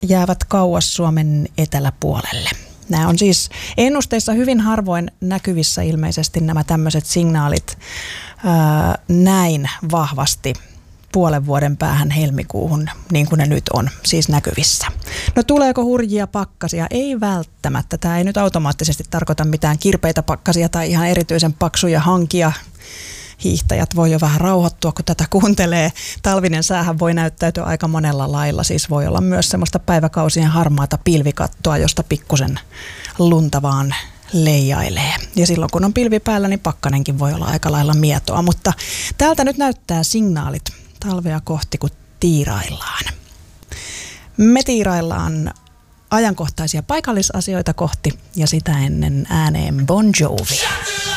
jäävät kauas Suomen eteläpuolelle. Nämä on siis ennusteissa hyvin harvoin näkyvissä ilmeisesti nämä tämmöiset signaalit näin vahvasti puolen vuoden päähän helmikuuhun, niin kuin ne nyt on siis näkyvissä. No tuleeko hurjia pakkasia? Ei välttämättä. Tämä ei nyt automaattisesti tarkoita mitään kirpeitä pakkasia tai ihan erityisen paksuja hankia. Hiihtäjät voi jo vähän rauhoittua, kun tätä kuuntelee. Talvinen säähän voi näyttäytyä aika monella lailla. Siis voi olla myös semmoista päiväkausien harmaata pilvikattoa, josta pikkusen lunta vaan leijailee. Ja silloin kun on pilvi päällä, niin pakkanenkin voi olla aika lailla mietoa. Mutta täältä nyt näyttää signaalit talvea kohti, kun tiiraillaan. Me tiiraillaan ajankohtaisia paikallisasioita kohti ja sitä ennen ääneen Bon Jovi.